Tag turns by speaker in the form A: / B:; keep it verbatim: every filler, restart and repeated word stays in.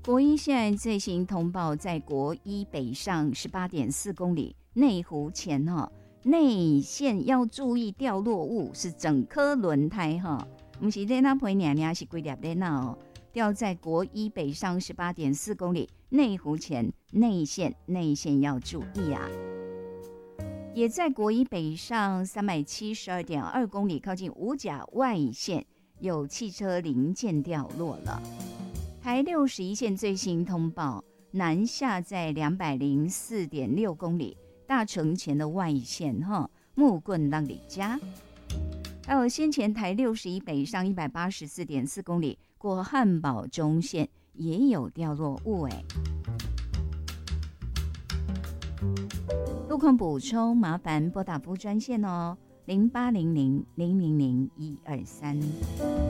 A: 国一现在最新通报，在国一北上十八点四公里内湖前哈，内线要注意掉落物，是整颗轮胎哈，不是在那陪娘娘是几粒在那哦，掉在国一北上十八点四公里内湖前内线，内线要注意啊。也在国一北上三百七十二点二公里，靠近五甲外线有汽车零件掉落了。台六十一线最新通报，南下在两百零四点六公里，大城前的外线哈，木棍浪里家。还有先前台六十一北上一百八十四点四公里，过汉堡中线也有掉落物哎。路况补充，麻烦拨打服务专线哦，零八零零零零零一二三。